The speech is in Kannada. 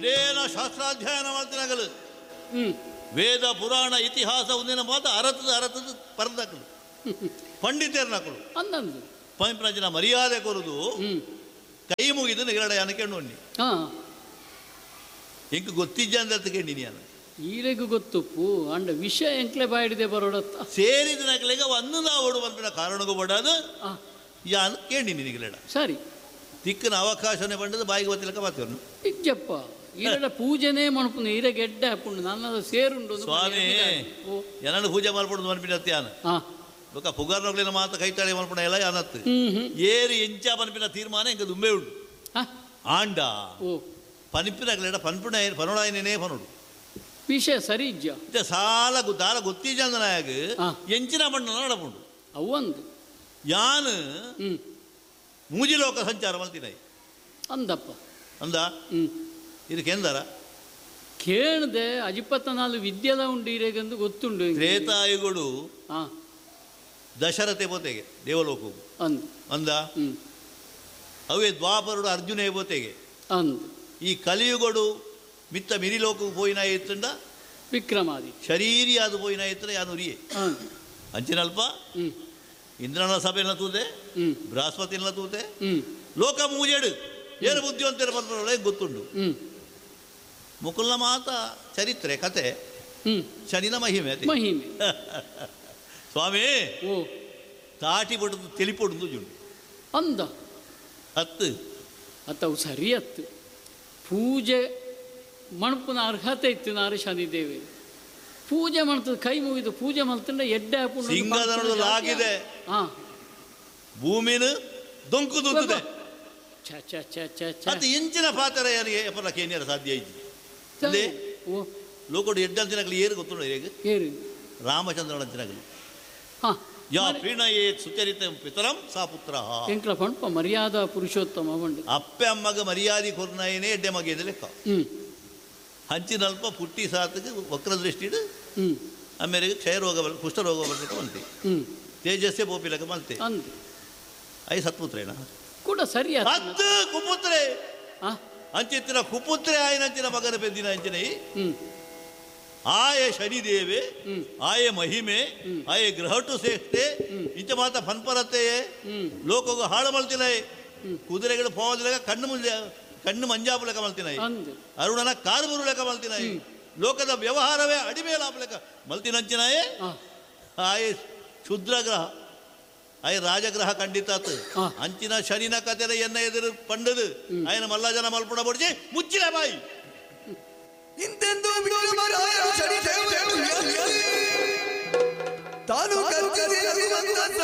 ಇಡೇನ ಶಾಸ್ತ್ರಾಧ್ಯಯನ ಮಾಡ್ತಿನಾಗಲು ವೇದ ಪುರಾಣ ಇತಿಹಾಸ ಒಂದಿನ ಮಾತು ಅರತದ ಪರದಾಕಲು ಪಂಡಿತರ್ನಾಕಲು ಅಂದಂದು ಪಂಪ್ರಜನ ಮರ್ಯಾದೆ ಕೊರುದು ಕೈ ಮುಗಿದು ನಿಗರಡ ಅನಕೊಂಡು ಎಂಕ ಗೊತ್ತಿದ್ದ ಅಂತ ಕೇಳಿನಿ ನಾನು ಈರೆಗೂ ಗೊತ್ತುಪ್ಪು ಅಂಡ ವಿಷಯ ಎಂಕ್ಲೆ ಬಾಯಿಡಿದೆ ಬರೋಡತ್ತ ಸೇರಿದ ನಕಲೆಗ ಒಂದು ನಾವು ಬಂದ ಕಾರಣಗೂ ಬಡದು ಯಾನು ಕೇಳಿ ನಿನಗಿಲ್ಲಡ ಸರಿ ತಿಕ್ಕನ ಅವಕಾಶನೇ ಬಂದದ್ದು ಬಾಯಿಗೆ ಗೊತ್ತಿಲ್ಲಕ ಮಾತೇನು ಇಜ್ಜಪ್ಪ ಈರಡ ಪೂಜೆನೇ ಮಣಪುನ ಈರ ಗೆಡ್ಡೆ ಹಾಕೊಂಡು ನನ್ನ ಸೇರುಂಡು ಸ್ವಾಮಿ ಏನನ್ನು ಪೂಜೆ ಮಾಡ್ಬಿಡುದು ಮನ್ಪಿನತ್ಯಾನ ಬೊಕ್ಕ ಪುಗಾರ್ನೊಗ್ಲಿನ ಮಾತು ಕೈತಾಳಿ ಮಲ್ಪಣ ಎಲ್ಲ ಅನ್ನತ್ತು ಏರಿ ಎಂಚ ಪನ್ಪಿನ ತೀರ್ಮಾನ ಇಂಕ ದುಂಬೆ ಉಂಟು ಆಂಡ ಪನಿಪಿನಗಲೆಡ ಪನ್ಪುಣ ಪನೋಡಾಯನೇ ಪನೋಡು ವಿಷಯ ಸರಿ ಇಜ್ಜ ಸಾಲ ದಾಲ ಗೊತ್ತಿಜ್ಜ ನಾಯಕ ಎಂಚಿನ ಬಣ್ಣ ನಡಪುಂಡು ಅವಂದು ಯಾನು ಮೂಜಿ ಲೋಕ ಸಂಚಾರ ಮಲ್ತಿನಾಯಿ ಅಂದಪ್ಪ ಅಂದ ಇದಕ್ಕೆಂದಾರ ಕೇಳದೆ ಅಜಿಪತ್ತನಾಲು ವಿದ್ಯೆಲ ಉಂಡು ಇರೇಗಂದು ಗೊತ್ತುಂಡು ತ್ರೇತಾಯುಗಳು ದಶರಥೆ ಬೋತೆಗೆ ದೇವಲೋಕವು ಅಂದ ಅವೇ ದ್ವಾಪರುಡು ಅರ್ಜುನ ಬೋತೆಗೆ ಅಂದ ಈ ಕಲಿಯುಗಡು ಮಿತ್ತ ಮಿರಿಲೋಕವು ಪೋಯಿನ ಎತ್ತಂಡ ವಿಕ್ರಮಾದಿ ಶರೀರಿ ಅದು ಪೋಯಿನ ಎತ್ತನ ಯಾನು ಉರಿಯೇ ಅಂಚಿನಲ್ಪ ಇಂದ್ರನ ಸಭೆನ ತೂತೆ ಬೃಹಸ್ಪತಿನ ತೂತೆ ಲೋಕ ಮೂಜೆಡು ಏನು ಬುದ್ಧಿವಂತರ ಪಂಪರೊಳಗೆ ಗೊತ್ತುಂಡು ಮುಕುಲ್ನ ಮಾತ ಚರಿತ್ರೆ ಕತೆ ಶನಿನ ಮಹಿಮೆ ಮಹಿಮೆ ಸ್ವಾಮಿ ತಾಟಿ ಪಡುದು ತಿಳಿಪೊಡುದು ಜುಂಡು ಅಂದ ಹತ್ತು ಅತ್ತವು ಸರಿ ಹತ್ತು ಪೂಜೆ ಮಣಪುನ ಅರ್ಹತೆ ಇತ್ತು ನಾರು ಶನಿದೇವಿ ಪೂಜೆ ಮಾಡ್ತದೆ ಕೈ ಮುಗಿದು ಪೂಜೆ ಮಾಡ್ತಂಡ ಎಡ್ಡೆ ಹಾಕೊಂಡು ಸಿಂಗದನೊಳಗಿದೆ ಭೂಮಿನ ದೊಂಕು ದೂತದೆ ಅದು ಎಂಚಿನ ಪಾತ್ರ ಯಾರಿಗೆ ಕೇನಿಯರ ಸಾಧ್ಯ ಐತಿ ಲೋಕಡು ಎಡ್ಡಂಚಿನಾಗಲಿ ಏರು ಗೊತ್ತುಂಡ ಏರು ರಾಮಚಂದ್ರನ ಅಂಚಿನಾಗಲಿ ಯಾ ಪ್ರೀಣಯೇ ಸುಚರಿತ ಪಿತರಂ ಸಾ ಪುತ್ರ ಎಂಕ್ಲ ಪಂಪ ಮರ್ಯಾದಾ ಪುರುಷೋತ್ತಮ ಬಂಡು ಅಪ್ಪೆ ಅಮ್ಮಗ ಮರ್ಯಾದೆ ಕೊರ್ನಾಯನೇ ಎಡ್ಡೆ ಮಗೆದ ಲೆಕ್ಕ ಹಂಚಿನಲ್ಪ ಪುಟ್ಟಿ ಸಾತಕ್ಕೆ ವಕ್ರ ದೃಷ್ಟಿಡು ಆಮೇಲೆ ಕ್ಷಯರೋಗ ಕುಷ್ಠರೋಗ ಬರ್ಲಿಕ್ಕೆ ಬಂತೆ ತೇಜಸ್ಸೆ ಬೋಪಿಲಕ ಬಂತೆ ಐ ಸತ್ಪುತ್ರೇನ ಕೂಡ ಸರಿ ಹತ್ತು ಕುಪುತ್ರೆ ಅಂಚಿತ್ತಿನ ಕುಪುತ್ರೆ ಆಯ್ನಂಚಿನ ಮಗನ ಪೆದ್ದಿನ ಅಂಚಿನ ಆಯ ಶನಿದೇವೆ ಆಯ ಮಹಿಮೆ ಆಯ ಗ್ರಹಟು ಶ್ರೇಷ್ಠೆ ಇಂಚ ಮಾತ ಫನ್ಪರತೆಯೇ ಲೋಕಗೂ ಹಾಳು ಮಲ್ತಿನಾಯಿ ಕುದುರೆಗಳು ಪೋದಿಲಾಗ ಕಣ್ಣು ಮಂಜಾಪು ಲೆಕ್ಕ ಮಲ್ತಿನಾಯಿ ಅರುಣನ ಕಾರುಬರು ಲೆಕ್ಕ ಮಲ್ತಿನಾಯಿ ಲೋಕದ ವ್ಯವಹಾರವೇ ಅಡಿಮೆ ಲಾಭ ಲೆಕ್ಕ ಮಲ್ತಿನಂಚಿನಾಯೇ ಆಯ ಕ್ಷುದ್ರ ಗ್ರಹ ಆಯ ರಾಜಗ್ರಹ ಖಂಡಿತಾತ್ ಅಂಚಿನ ಶನಿನ ಕತೆನ ಎನ್ನ ಎದುರು ಪಂಡದು ಆಯನ ಮಲ್ಲ ಜನ ಮಲ್ಪುಣ ಬಡ್ಜಿ ಮುಚ್ಚಿನ ಬಾಯಿ ತಾನು